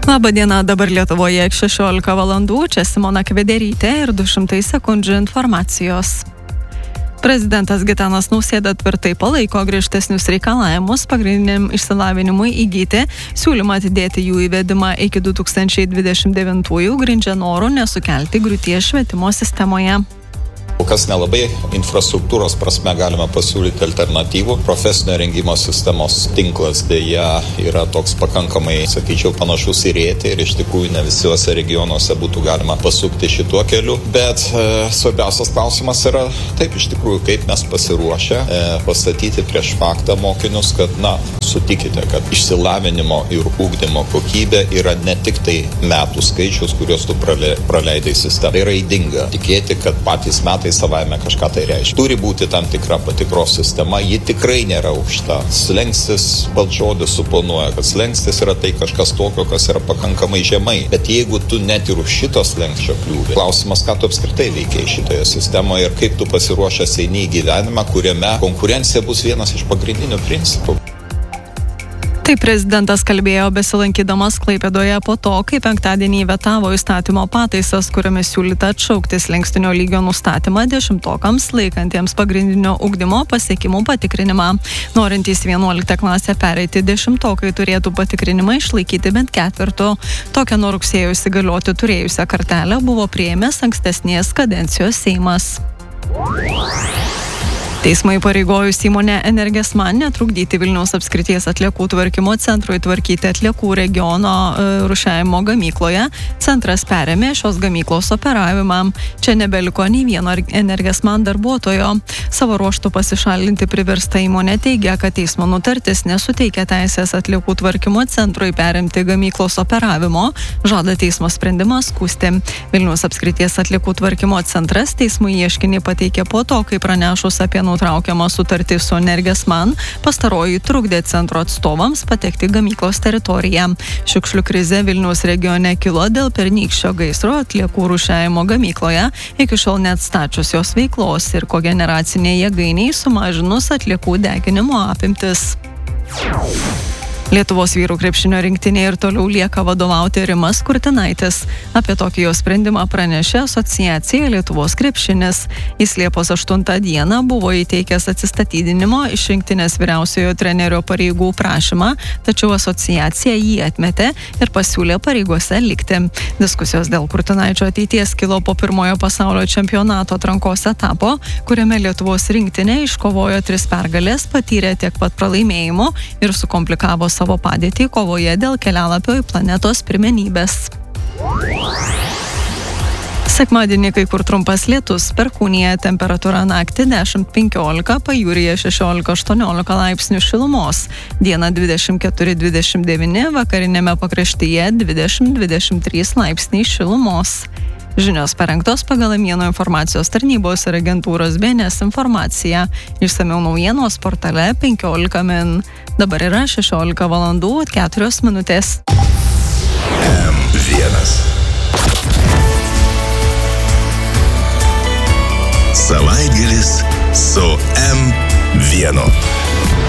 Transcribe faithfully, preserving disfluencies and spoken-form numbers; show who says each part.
Speaker 1: Labą dieną, dabar Lietuvoje šešiolika valandų, čia Simona Kvederytė ir du šimtai sekundžių informacijos. Prezidentas Gitanas Nausėda tvirtai palaiko griežtesnius reikalavimus pagrindiniam išsilavinimui įgyti, siūlymą atidėti jų įvedimą iki du tūkstančiai dvidešimt devintųjų grindžia noru nesukelti griūties švietimo sistemoje.
Speaker 2: Kas nelabai infrastruktūros prasme galima pasiūlyti alternatyvų. Profesinio rengimo sistemos tinklas dėja yra toks pakankamai, sakyčiau, panašus į rėtį ir iš tikrųjų ne visuose regionuose būtų galima pasukti šituo keliu. Bet e, svarbiausias klausimas yra taip iš tikrųjų, kaip mes pasiruošę e, pastatyti prieš faktą mokinius, kad, na, sutikite, kad išsilavinimo ir ugdymo kokybė yra ne tik tai metų skaičius, kuriuos tu prale, praleidai sistemą. Tai yra ydinga tikėti, kad patys metai savaime kažką tai reiškia. Turi būti tam tikra patikros sistema, ji tikrai nėra aukšta. Slengstis baltžodis suponuoja, kad slengstis yra tai kažkas tokio, kas yra pakankamai žemai. Bet jeigu tu net ir už šito slengsčio kliūvi, klausimas, ką tu apskritai veikiai šitoje sistemoje ir kaip tu pasiruošęs eini į gyvenimą, kuriame konkurencija bus vienas iš pagrindinių principų.
Speaker 1: Taip prezidentas kalbėjo besilankydamas Klaipėdoje po to, kai penktadienį vetavo įstatymo pataisas, kuriomis siūlyta atšaukti slenkstinio lygio nustatymą dešimtokams laikantiems pagrindinio ugdymo pasiekimų patikrinimą. Norintys vienuoliktą klasę pereiti dešimtokai turėtų patikrinimą išlaikyti bent ketvirtu. Tokią nuo rugsėjo įsigalioti turėjusią kartelę buvo priėmęs ankstesnės kadencijos Seimas. Teismai pareigojus įmonę Energesman netrukdyti Vilniaus apskrities atliekų tvarkymo centrui tvarkyti atliekų regiono e, rūšiavimo gamykloje. Centras perėmė šios gamyklos operavimą. Čia nebeliko nei vieno Energesman darbuotojo. Savo ruožtų pasišalinti priversta įmonė teigia, kad teismo nutartis nesuteikia teisės atliekų tvarkymo centrui perimti gamyklos operavimo. Žada teismo sprendimą skųsti. Vilniaus apskrities atliekų tvarkymo centras teismui ieškinį pateikė po to, kai pranešus apie nutraukiamą sutartį su Energesman, pastaroji trukdė centro atstovams patekti gamyklos teritoriją. Šiukšlių krizė Vilniaus regione kilo dėl pernykščio gaisro atliekų rūšiavimo gamykloje, iki šiol neatstačius jos veiklos ir kogeneracinė jėgainiai sumažinus atliekų deginimo apimtis. Lietuvos vyrų krepšinio rinktinė ir toliau lieka vadovauti Rimas Kurtinaitis. Apie tokį jo sprendimą pranešė asociacija Lietuvos krepšinis. Jis Liepos aštuntą dieną buvo įteikęs atsistatydinimo iš rinktinės vyriausiojo trenerio pareigų prašymą, tačiau asociacija jį atmetė ir pasiūlė pareigose likti. Diskusijos dėl Kurtinaičio ateities kilo po pirmojo pasaulio čempionato atrankos etapo, kuriame Lietuvos rinktinė iškovojo tris pergalės, patyrė tiek pat pralaimėjimų ir sukomplikavo savo padėtį kovoje dėl kelialapio į planetos pirmenybės. Sekmadienį kai kur trumpas lietus, Perkūnija temperatūra naktį dešimt penkiolika, pajūryje šešiolika aštuoniolika laipsnių šilumos. Dieną dvidešimt keturi dvidešimt devyni, vakarinėme pakraštyje dvidešimt dvidešimt trys laipsniai šilumos. Žinios parengtos pagal Amieno informacijos tarnybos ir agentūros B N S informaciją. Išsamiau naujienos portale penkiolika min. Dabar yra šešiolika valandų keturios minutės.
Speaker 3: M vienas. Savaitgalis su M vienu.